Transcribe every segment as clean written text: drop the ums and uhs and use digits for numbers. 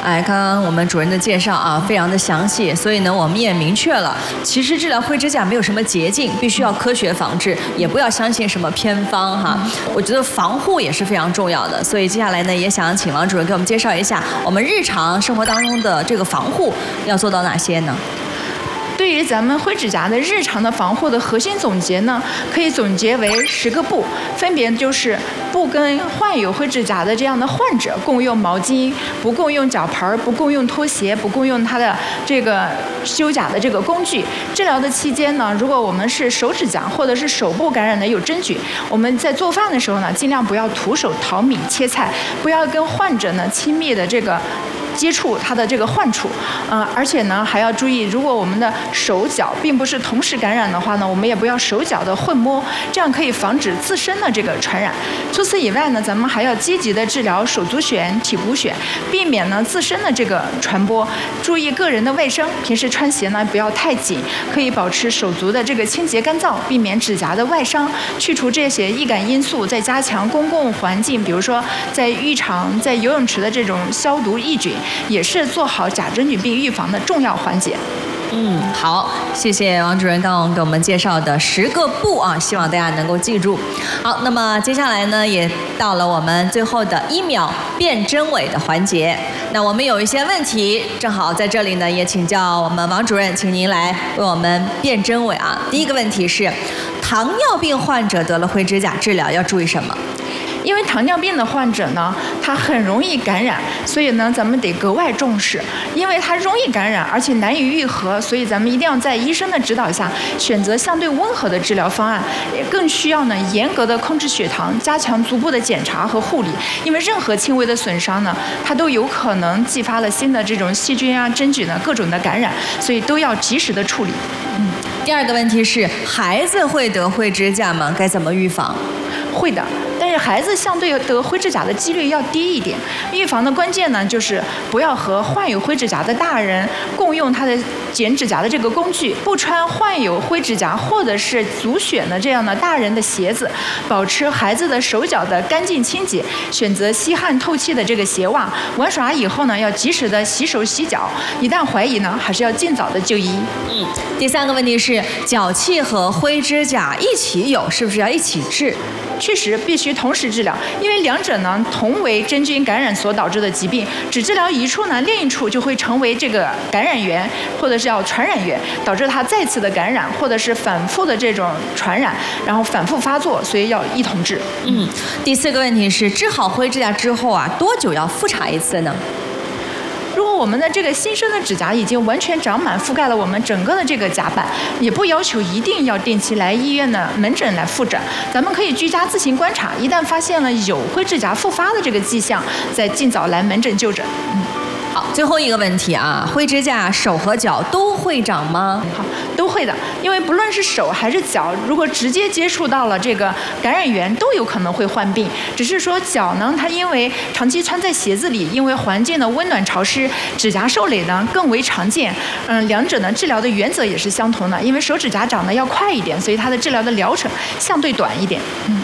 刚刚我们主任的介绍啊，非常的详细，所以呢，我们也明确了，其实治疗灰指甲没有什么捷径，必须要科学防治，也不要相信什么偏方哈。我觉得防护也是非常重要的，所以接下来呢，也想请王主任给我们介绍一下我们日常生活当中的这个防护要做到哪些呢？ 对于咱们灰指甲的日常的防护的核心总结呢，可以总结为10个不，分别就是不跟患有灰指甲的这样的患者共用毛巾，不共用脚盆，不共用拖鞋，不共用他的这个修甲的这个工具。治疗的期间呢，如果我们是手指甲或者是手部感染的有真菌，我们在做饭的时候呢，尽量不要徒手淘米切菜，不要跟患者呢亲密的这个接触他的这个患处，而且呢还要注意，如果我们的手脚并不是同时感染的话呢，我们也不要手脚的混摸，这样可以防止自身的这个传染。除此以外呢，咱们还要积极的治疗手足癣、体骨癣，避免呢自身的这个传播。注意个人的卫生，平时穿鞋呢不要太紧，可以保持手足的这个清洁干燥，避免指甲的外伤。去除这些易感因素，再加强公共环境，比如说在浴场、在游泳池的这种消毒抑菌，也是做好甲真菌病预防的重要环节。 好，谢谢王主任刚刚给我们介绍的10个不啊，希望大家能够记住。好，那么接下来呢，也到了我们最后的1秒辨真伪的环节。那我们有一些问题，正好在这里呢，也请教我们王主任，请您来为我们辨真伪啊。第一个问题是，糖尿病患者得了灰指甲，治疗要注意什么？ 因为糖尿病的患者呢，他很容易感染，所以呢，咱们得格外重视。因为他容易感染，而且难以愈合，所以咱们一定要在医生的指导下，选择相对温和的治疗方案。也更需要呢，严格的控制血糖，加强足部的检查和护理。因为任何轻微的损伤呢，它都有可能继发了新的这种细菌啊、真菌的各种的感染，所以都要及时的处理。 第二个问题是，孩子会得灰指甲吗？该怎么预防？ 会的，但是孩子相对得灰指甲的几率要低一点。预防的关键呢，就是不要和患有灰指甲的大人共用他的剪指甲的这个工具，不穿患有灰指甲或者是足癣的这样的大人的鞋子，保持孩子的手脚的干净清洁，选择吸汗透气的这个鞋袜。玩耍以后呢，要及时的洗手洗脚，一旦怀疑呢，还是要尽早的就医。 第三个问题是，脚气和灰指甲一起有，是不是要一起治？ 确实必须同时治疗，因为两者呢同为真菌感染所导致的疾病，只治疗一处呢，另一处就会成为这个感染源或者是叫传染源，导致它再次的感染或者是反复的这种传染，然后反复发作，所以要一同治。 第四个问题是，治好灰指甲之后啊，多久要复查一次呢？ 如果我们的这个新生的指甲已经完全长满，覆盖了我们整个的这个甲板，也不要求一定要定期来医院的门诊来复诊，咱们可以居家自行观察，一旦发现了有灰指甲复发的这个迹象，再尽早来门诊就诊。 好，最后一个问题啊，灰指甲手和脚都会长吗？ 好，都会的，因为不论是手还是脚，如果直接接触到了这个感染源，都有可能会患病。只是说脚呢，它因为长期穿在鞋子里，因为环境的温暖潮湿，指甲受累呢更为常见。两者呢治疗的原则也是相同的，因为手指甲长得要快一点，所以它的治疗的疗程相对短一点。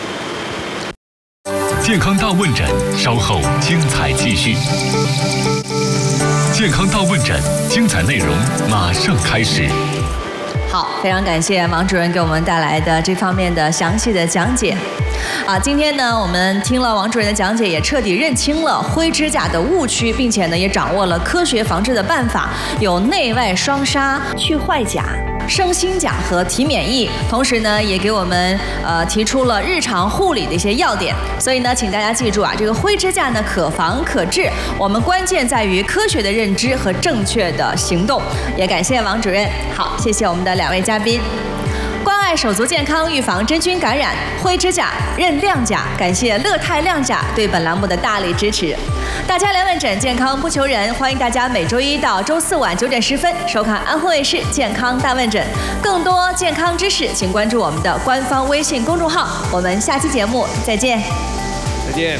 健康大问诊，稍后精彩继续。健康大问诊，精彩内容马上开始。 好，非常感谢王主任给我们带来的这方面的详细的讲解。今天呢，我们听了王主任的讲解，也彻底认清了灰指甲的误区，并且呢，也掌握了科学防治的办法，有内外双杀、去坏甲、生新甲和提免疫，同时呢，也给我们提出了日常护理的一些要点。所以呢，请大家记住啊，这个灰指甲呢可防可治，我们关键在于科学的认知和正确的行动。也感谢王主任，好，谢谢我们的2位嘉宾。关爱手足健康，预防真菌感染，灰指甲认亮甲。感谢乐泰亮甲对本栏目的大力支持。大家来问诊，健康不求人，欢迎大家每周一到周四晚9点10分收看安徽卫视健康大问诊。更多健康知识，请关注我们的官方微信公众号。我们下期节目再见。 再见。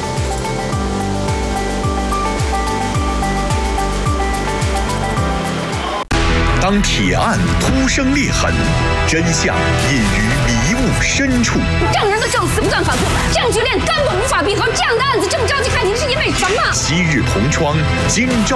当铁案突生裂痕，真相隐于迷雾深处。 证人的证词不断反复，证据链根本无法闭合。这样的案子这么着急开庭，是因为什么？ 昔日同窗，今朝。